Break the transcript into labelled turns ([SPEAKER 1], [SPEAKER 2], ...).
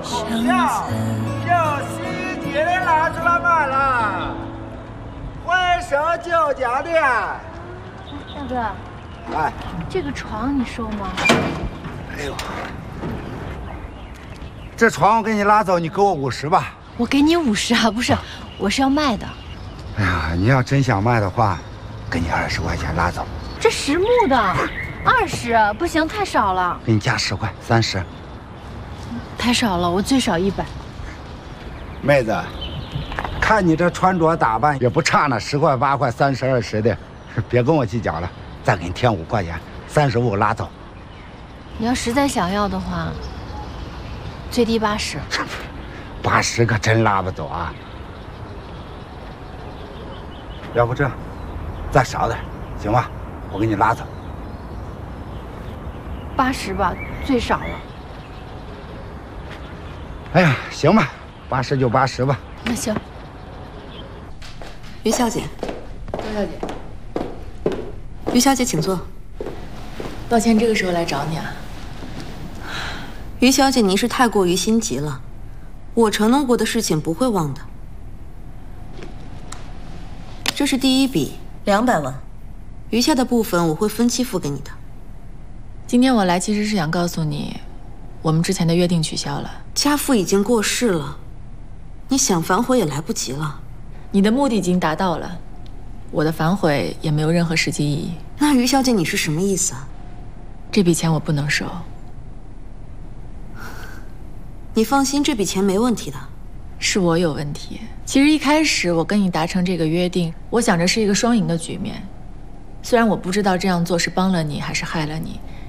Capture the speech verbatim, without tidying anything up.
[SPEAKER 1] 口笑，就西你的拿出来卖了。欢迎旧家店。
[SPEAKER 2] 大哥，
[SPEAKER 1] 哎，
[SPEAKER 2] 这个床你收吗？
[SPEAKER 1] 哎呦，这床我给你拉走，你给我五十吧。
[SPEAKER 2] 我给你五十啊，不是，我是要卖的。
[SPEAKER 1] 哎呀，你要真想卖的话，给你二十块钱拉走。
[SPEAKER 2] 这实木的，二十不行，太少了。
[SPEAKER 1] 给你加十块，三十。
[SPEAKER 2] 太少了，我最少一百。
[SPEAKER 1] 妹子，看你这穿着打扮也不差那十块八块三十二十的，别跟我计较了，再给你添五块钱，三十五拉走。
[SPEAKER 2] 你要实在想要的话，最低八十。
[SPEAKER 1] 八十可真拉不走啊！要不这，再少点，行吧？我给你拉走。
[SPEAKER 2] 八十吧，最少了。
[SPEAKER 1] 哎呀，行吧，八十就八十吧。
[SPEAKER 2] 那行。
[SPEAKER 3] 于小姐，
[SPEAKER 4] 周小姐，
[SPEAKER 3] 于小姐，请坐。
[SPEAKER 4] 抱歉，这个时候来找你啊。
[SPEAKER 3] 于小姐，您是太过于心急了，我承诺过的事情不会忘的。这是第一笔，两百万，余下的部分我会分期付给你的。
[SPEAKER 4] 今天我来其实是想告诉你，我们之前的约定取消了。
[SPEAKER 3] 家父已经过世了，你想反悔也来不及了。
[SPEAKER 4] 你的目的已经达到了，我的反悔也没有任何实际意义。
[SPEAKER 3] 那于小姐，你是什么意思啊？
[SPEAKER 4] 这笔钱我不能收。
[SPEAKER 3] 你放心，这笔钱没问题的。
[SPEAKER 4] 是我有问题。其实一开始我跟你达成这个约定，我想着是一个双赢的局面。虽然我不知道这样做是帮了你还是害了你，